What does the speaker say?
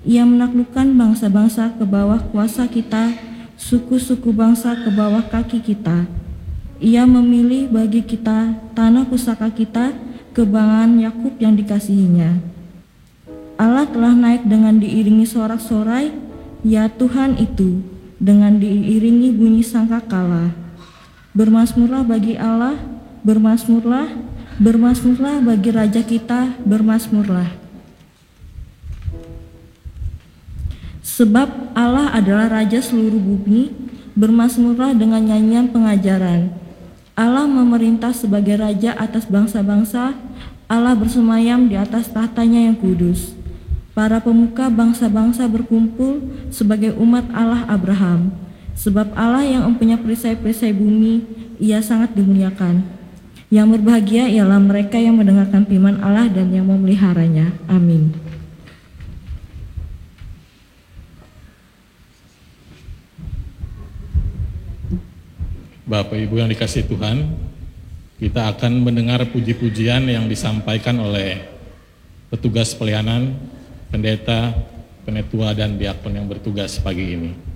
Ia menaklukkan bangsa-bangsa ke bawah kuasa kita, suku-suku bangsa ke bawah kaki kita. Ia memilih bagi kita tanah pusaka kita, kebanggaan Yakub yang dikasihinya. Allah telah naik dengan diiringi sorak-sorai, ya Tuhan itu, dengan diiringi bunyi sangkakala. Bermasmurlah bagi Allah, bermasmurlah, bermasmurlah bagi Raja kita, bermasmurlah. Sebab Allah adalah Raja seluruh bumi, bermasmurlah dengan nyanyian pengajaran. Allah memerintah sebagai Raja atas bangsa-bangsa, Allah bersemayam di atas tahtanya yang kudus. Para pemuka bangsa-bangsa berkumpul sebagai umat Allah Abraham. Sebab Allah yang mempunyai perisai-perisai bumi, ia sangat dimuliakan. Yang berbahagia ialah mereka yang mendengarkan firman Allah dan yang memeliharanya. Amin. Bapak Ibu yang dikasihi Tuhan, kita akan mendengar puji-pujian yang disampaikan oleh petugas pelayanan, pendeta, penetua, dan diakon yang bertugas pagi ini.